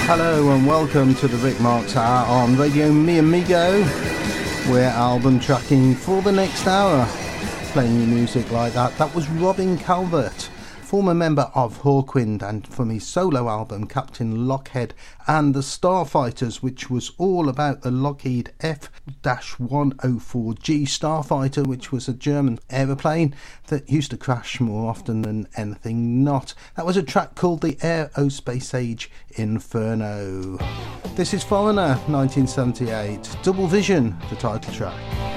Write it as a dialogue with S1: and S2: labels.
S1: Hello and welcome to the Rick Marks Hour on Radio Mi Amigo. We're album tracking for the next hour. Playing you music like that. That was Robin Calvert, former member of Hawkwind, and from his solo album Captain Lockheed and the Starfighters, which was all about the Lockheed F-104G Starfighter, which was a German aeroplane that used to crash more often than anything not. That was a track called The Aerospace Age Inferno. This is Foreigner, 1978. Double Vision, the title track.